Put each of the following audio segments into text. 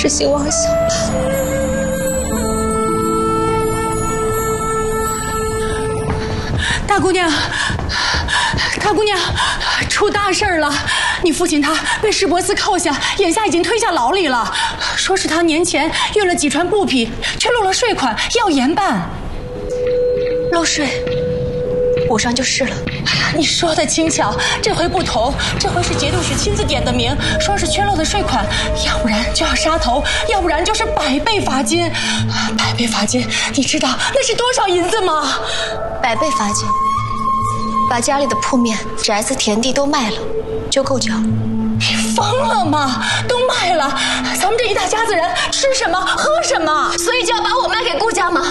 痴心妄想吧。 大姑娘，大姑娘，出大事了！你父亲他被石伯斯扣下，眼下已经推下牢里了。说是他年前运了几船布匹，却漏了税款，要严办。 漏税，补上就是了。 哎呀，你说的轻巧，这回不同，这回是节度使亲自点的名，说是缺漏的税款，要不然就要杀头，要不然就是100倍罚金。100倍罚金，你知道那是多少银子吗 ？100倍罚金，把家里的铺面、宅子、田地都卖了，就够缴。 你疯了吗？都卖了，咱们这一大家子人吃什么喝什么？ 所以就要把我卖给顾家吗？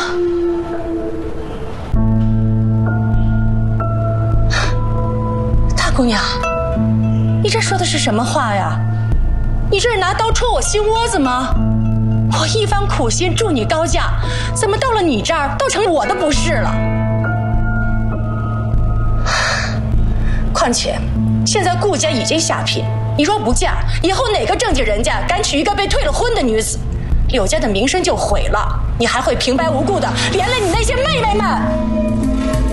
大姑娘，你这说的是什么话呀？你这是拿刀戳我心窝子吗？我一番苦心助你高价，怎么到了你这儿都成我的不是了？况且现在顾家已经下聘，你若不嫁，以后哪个正经人家敢娶一个被退了婚的女子？柳家的名声就毁了，你还会平白无故的连累你那些妹妹们。